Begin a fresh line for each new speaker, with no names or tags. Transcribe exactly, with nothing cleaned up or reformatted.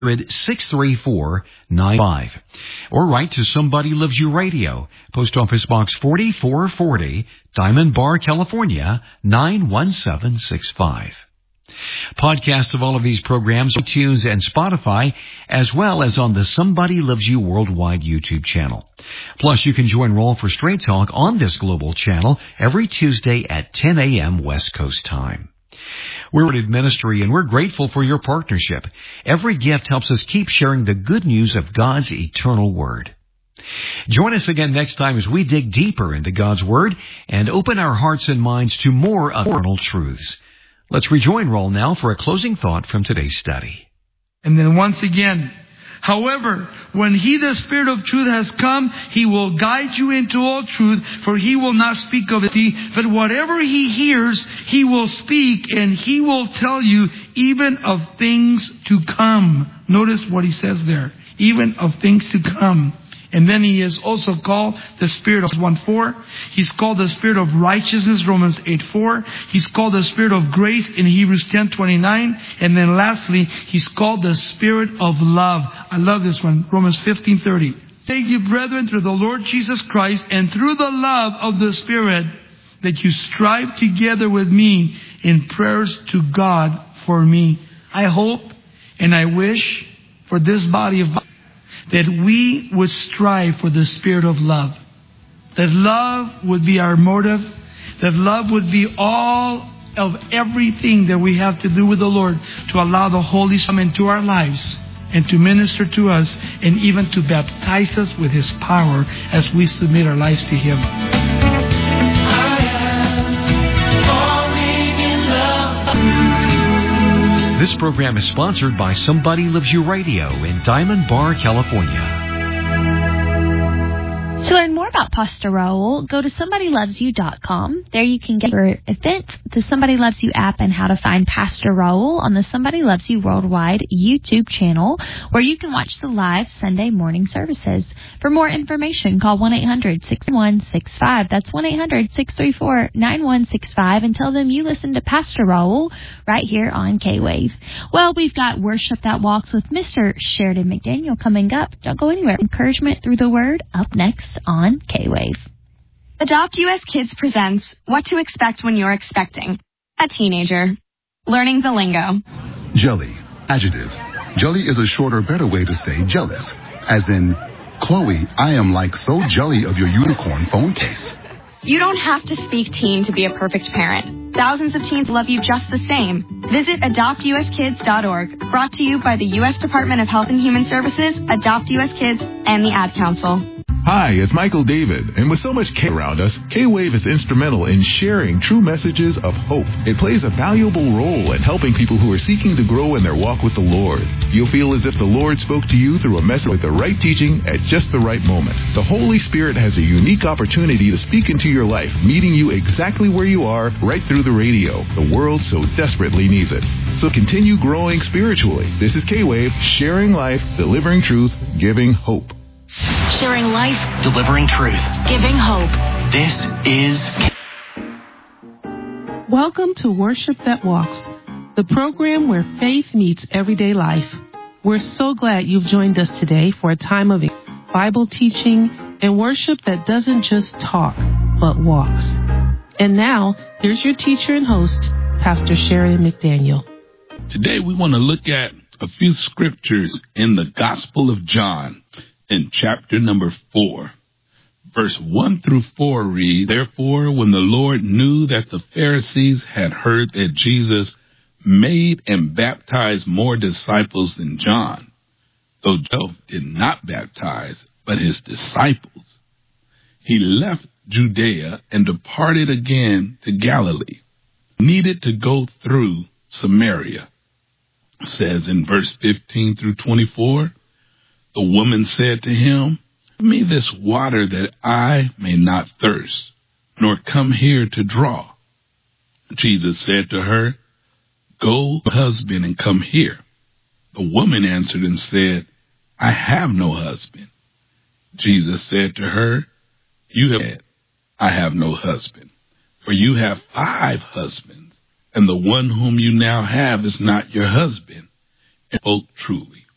six three four nine five. Or write to Somebody Loves You Radio, Post Office Box forty-four forty, Diamond Bar, California, nine one seven six five. Podcasts of all of these programs on iTunes and Spotify, as well as on the Somebody Loves You Worldwide YouTube channel. Plus, you can join Roll for Straight Talk on this global channel every Tuesday at ten a.m. West Coast time. We're in ministry, and we're grateful for your partnership. Every gift helps us keep sharing the good news of God's eternal Word. Join us again next time as we dig deeper into God's Word and open our hearts and minds to more eternal truths. Let's rejoin Roll now for a closing thought from today's study.
And then once again, however, when He, the Spirit of truth, has come, He will guide you into all truth, for He will not speak of it, but whatever He hears, He will speak, and He will tell you even of things to come. Notice what He says there, even of things to come. And then He is also called the Spirit of one four. He's called the Spirit of righteousness, Romans eight four. He's called the Spirit of grace in Hebrews ten twenty-nine. And then lastly, He's called the Spirit of love. I love this one, Romans fifteen thirty. Thank you, brethren, through the Lord Jesus Christ and through the love of the Spirit, that you strive together with me in prayers to God for me. I hope and I wish for this body of that we would strive for the spirit of love. That love would be our motive. That love would be all of everything that we have to do with the Lord, to allow the Holy Spirit to come into our lives and to minister to us and even to baptize us with His power as we submit our lives to Him.
This program is sponsored by Somebody Loves You Radio in Diamond Bar, California.
To learn more about Pastor Raul, go to somebody loves you dot com. There you can get your events, the Somebody Loves You app, and how to find Pastor Raul on the Somebody Loves You Worldwide YouTube channel, where you can watch the live Sunday morning services. For more information, call one eight hundred six one six five. That's one eight hundred six three four nine one six five, and tell them you listen to Pastor Raul right here on K-Wave. Well, we've got Worship That Walks with Mister Sheridan McDaniel coming up. Don't go anywhere. Encouragement through the Word up next on K-Wave.
Adopt U S Kids presents What to Expect When You're Expecting a Teenager. Learning the lingo.
Jelly. Adjective. Jelly is a shorter, better way to say jealous. As in, Chloe, I am like so jelly of your unicorn phone case.
You don't have to speak teen to be a perfect parent. Thousands of teens love you just the same. Visit adopt u s kids dot org. Brought to you by the U S Department of Health and Human Services, Adopt U S Kids, and the Ad Council.
Hi, it's Michael David, and with so much K around us, K-Wave is instrumental in sharing true messages of hope. It plays a valuable role in helping people who are seeking to grow in their walk with the Lord. You'll feel as if the Lord spoke to you through a message with the right teaching at just the right moment. The Holy Spirit has a unique opportunity to speak into your life, meeting you exactly where you are, right through the radio. The world so desperately needs it. So continue growing spiritually. This is K-Wave, sharing life, delivering truth, giving hope.
Sharing life, delivering truth, giving hope. This is...
Welcome to Worship That Walks, the program where faith meets everyday life. We're so glad you've joined us today for a time of Bible teaching and worship that doesn't just talk, but walks. And now, here's your teacher and host, Pastor Sheridan McDaniel.
Today we want to look at a few scriptures in the Gospel of John. In chapter number four, verse one through four read, Therefore, when the Lord knew that the Pharisees had heard that Jesus made and baptized more disciples than John, though John did not baptize, but his disciples, he left Judea and departed again to Galilee. He needed to go through Samaria. It says in verse fifteen through twenty-four, the woman said to him, Give me this water that I may not thirst, nor come here to draw. Jesus said to her, Go, husband, and come here. The woman answered and said, I have no husband. Jesus said to her, You have said, I have no husband, for you have five husbands, and the one whom you now have is not your husband. And spoke truly.